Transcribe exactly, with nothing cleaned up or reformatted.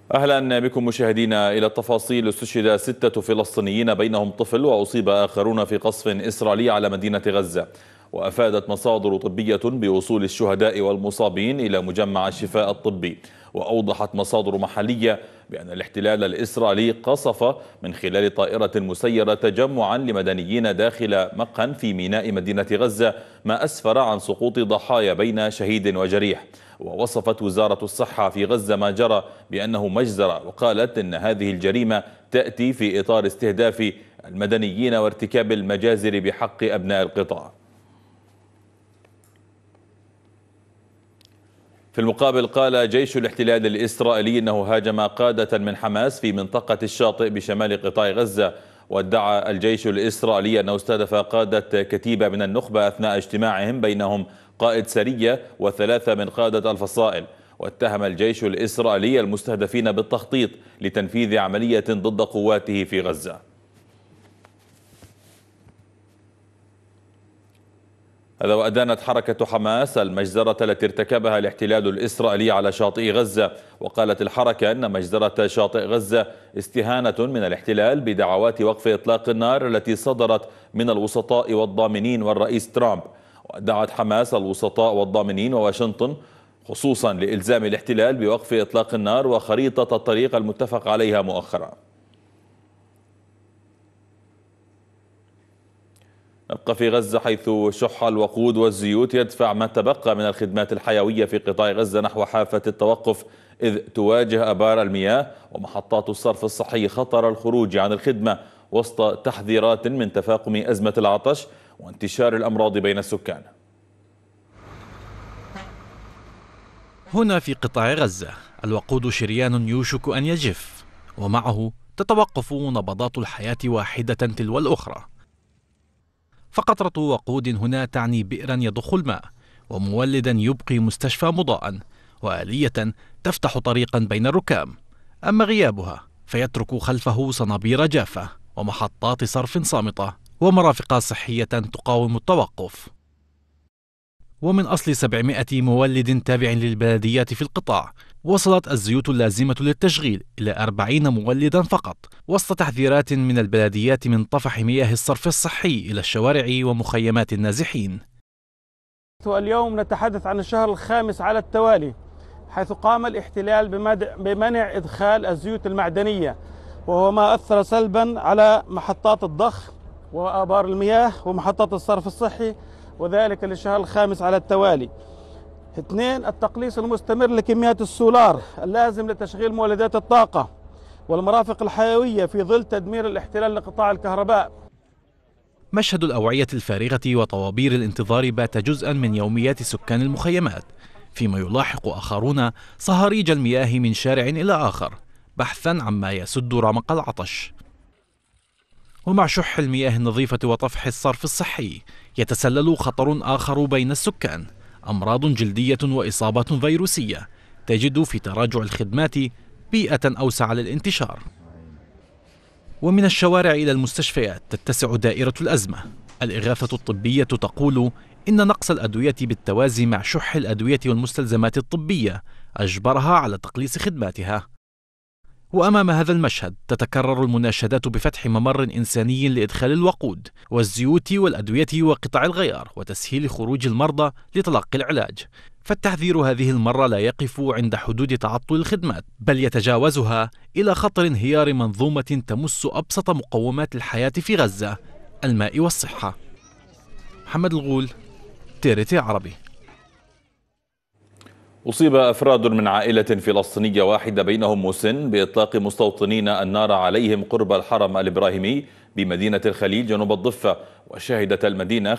أهلا بكم مشاهدينا إلى التفاصيل. استشهد ستة فلسطينيين بينهم طفل وأصيب آخرون في قصف إسرائيلي على مدينة غزة. وأفادت مصادر طبية بوصول الشهداء والمصابين إلى مجمع الشفاء الطبي. وأوضحت مصادر محلية بأن الاحتلال الإسرائيلي قصف من خلال طائرة مسيرة تجمعا لمدنيين داخل مقهى في ميناء مدينة غزة، ما أسفر عن سقوط ضحايا بين شهيد وجريح. ووصفت وزارة الصحة في غزة ما جرى بأنه مجزرة، وقالت إن هذه الجريمة تأتي في إطار استهداف المدنيين وارتكاب المجازر بحق أبناء القطاع. في المقابل قال جيش الاحتلال الإسرائيلي إنه هاجم قادة من حماس في منطقة الشاطئ بشمال قطاع غزة. وادعى الجيش الإسرائيلي أنه استهدف قادة كتيبة من النخبة أثناء اجتماعهم، بينهم قائد سرية وثلاثة من قادة الفصائل. واتهم الجيش الإسرائيلي المستهدفين بالتخطيط لتنفيذ عملية ضد قواته في غزة. هذا وأدانت حركة حماس المجزرة التي ارتكبها الاحتلال الإسرائيلي على شاطئ غزة. وقالت الحركة أن مجزرة شاطئ غزة استهانة من الاحتلال بدعوات وقف إطلاق النار التي صدرت من الوسطاء والضامنين والرئيس ترامب. وادعت حماس الوسطاء والضامنين وواشنطن خصوصا لإلزام الاحتلال بوقف إطلاق النار وخريطة الطريق المتفق عليها مؤخرا. نبقى في غزة، حيث شح الوقود والزيوت يدفع ما تبقى من الخدمات الحيوية في قطاع غزة نحو حافة التوقف، إذ تواجه آبار المياه ومحطات الصرف الصحي خطر الخروج عن الخدمة وسط تحذيرات من تفاقم أزمة العطش وانتشار الأمراض بين السكان. هنا في قطاع غزة الوقود شريان يوشك أن يجف، ومعه تتوقف نبضات الحياة واحدة تلو الأخرى. فقطرة وقود هنا تعني بئرا يضخ الماء، ومولدا يبقي مستشفى مضاء، وآلية تفتح طريقا بين الركام. أما غيابها فيترك خلفه صنابير جافة ومحطات صرف صامتة ومرافق صحية تقاوم التوقف. ومن أصل سبعمائة مولد تابع للبلديات في القطاع، وصلت الزيوت اللازمة للتشغيل إلى أربعين مولدا فقط، وسط تحذيرات من البلديات من طفح مياه الصرف الصحي إلى الشوارع ومخيمات النازحين. اليوم نتحدث عن الشهر الخامس على التوالي حيث قام الاحتلال بمنع إدخال الزيوت المعدنية، وهو ما أثر سلبا على محطات الضخ وآبار المياه ومحطات الصرف الصحي، وذلك للشهر الخامس على التوالي. اثنين، التقليص المستمر لكميات السولار اللازم لتشغيل مولدات الطاقة والمرافق الحيوية في ظل تدمير الاحتلال لقطاع الكهرباء. مشهد الأوعية الفارغة وطوابير الانتظار بات جزءا من يوميات سكان المخيمات، فيما يلاحق آخرون صهاريج المياه من شارع إلى آخر بحثا عما يسد رمق العطش. ومع شح المياه النظيفة وطفح الصرف الصحي يتسلل خطر آخر بين السكان، أمراض جلدية وإصابات فيروسية تجد في تراجع الخدمات بيئة أوسع للانتشار. ومن الشوارع إلى المستشفيات تتسع دائرة الأزمة. الإغاثة الطبية تقول إن نقص الأدوية بالتوازي مع شح الأدوية والمستلزمات الطبية أجبرها على تقليص خدماتها. وأمام هذا المشهد تتكرر المناشدات بفتح ممر إنساني لإدخال الوقود والزيوت والأدوية وقطع الغيار وتسهيل خروج المرضى لتلقي العلاج. فالتحذير هذه المرة لا يقف عند حدود تعطل الخدمات، بل يتجاوزها إلى خطر انهيار منظومة تمس أبسط مقومات الحياة في غزة، الماء والصحة. محمد الغول، تي آر تي عربي. أصيب أفراد من عائلة فلسطينية واحدة بينهم مسن بإطلاق مستوطنين النار عليهم قرب الحرم الإبراهيمي بمدينة الخليل جنوب الضفة. وشهدت المدينة